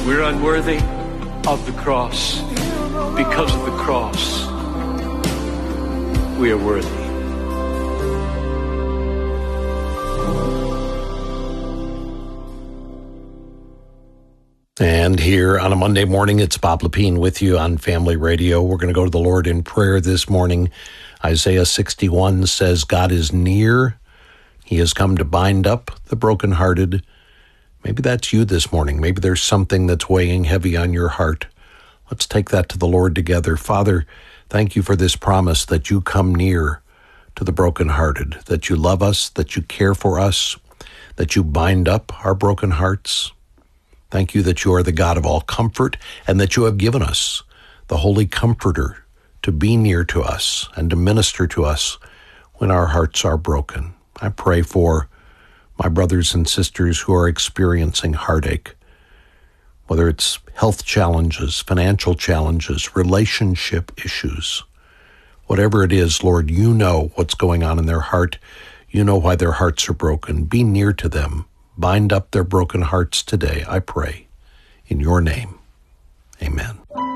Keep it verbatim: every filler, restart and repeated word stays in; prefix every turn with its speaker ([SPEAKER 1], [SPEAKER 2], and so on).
[SPEAKER 1] We're unworthy of the cross. Because of the cross, we are worthy.
[SPEAKER 2] And here on a Monday morning, it's Bob Lepine with you on Family Radio. We're going to go to the Lord in prayer this morning. Isaiah sixty-one says, God is near. He has come to bind up the brokenhearted. Maybe that's you this morning. Maybe there's something that's weighing heavy on your heart. Let's take that to the Lord together. Father, thank you for this promise that you come near to the brokenhearted, that you love us, that you care for us, that you bind up our broken hearts. Thank you that you are the God of all comfort and that you have given us the Holy Comforter to be near to us and to minister to us when our hearts are broken. I pray for my brothers and sisters who are experiencing heartache, whether it's health challenges, financial challenges, relationship issues. Whatever it is, Lord, you know what's going on in their heart. You know why their hearts are broken. Be near to them. Bind up their broken hearts today, I pray. In your name, amen.